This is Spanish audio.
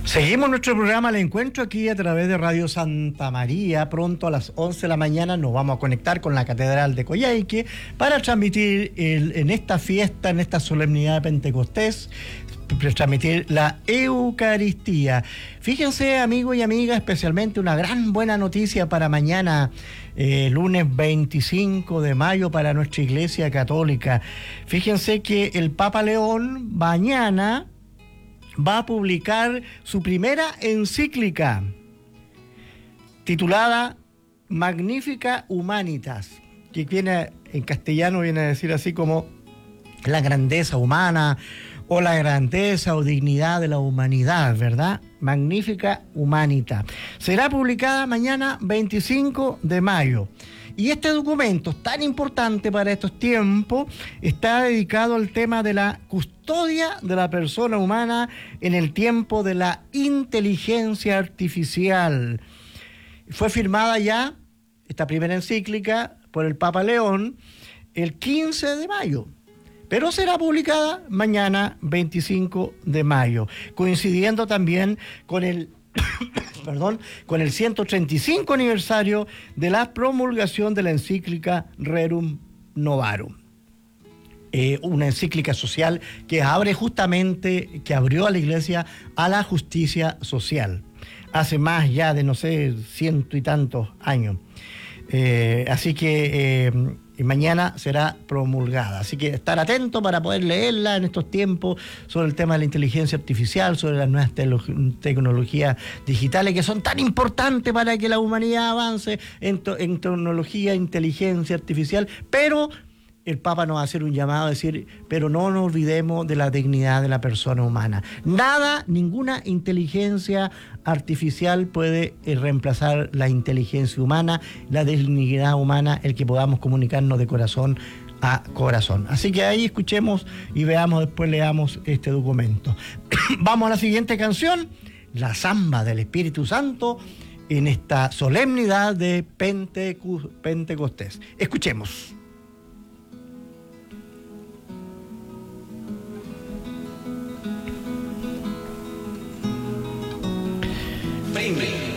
Seguimos nuestro programa El Encuentro aquí a través de Radio Santa María. Pronto a las 11 de la mañana nos vamos a conectar con la Catedral de Coyhaique para transmitir en esta fiesta, en esta solemnidad de Pentecostés, transmitir la Eucaristía. Fíjense, amigos y amigas, especialmente una gran buena noticia para mañana, lunes 25 de mayo para nuestra Iglesia Católica. Fíjense que el Papa León mañana va a publicar su primera encíclica titulada Magnificat Humanitas, que viene en castellano, viene a decir así como la grandeza humana o la grandeza o dignidad de la humanidad, ¿verdad? Magnificat Humanitas. Será publicada mañana 25 de mayo. Y este documento, tan importante para estos tiempos, está dedicado al tema de la custodia de la persona humana en el tiempo de la inteligencia artificial. Fue firmada ya esta primera encíclica por el Papa León el 15 de mayo, pero será publicada mañana 25 de mayo, coincidiendo también con el con el 135 aniversario de la promulgación de la encíclica Rerum Novarum. Una encíclica social que abrió a la Iglesia a la justicia social, hace más ya de, no sé, 100 y tantos años. Así que mañana será promulgada. Así que estar atento para poder leerla en estos tiempos sobre el tema de la inteligencia artificial, sobre las nuevas tecnologías digitales que son tan importantes para que la humanidad avance en tecnología, inteligencia artificial, pero el Papa nos va a hacer un llamado a decir, pero no nos olvidemos de la dignidad de la persona humana. Ninguna inteligencia artificial puede reemplazar la inteligencia humana, la dignidad humana, el que podamos comunicarnos de corazón a corazón. Así que ahí escuchemos y veamos, después leamos este documento. Vamos a la siguiente canción, la Zamba del Espíritu Santo, en esta solemnidad de Pentecostés. Escuchemos. Venga.